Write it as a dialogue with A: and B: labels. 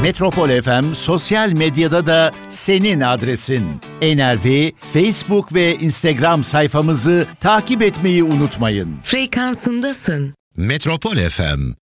A: Metropol FM sosyal medyada da senin adresin. NRV Facebook ve Instagram sayfamızı takip etmeyi unutmayın.
B: Frekansındasın.
C: Metropol FM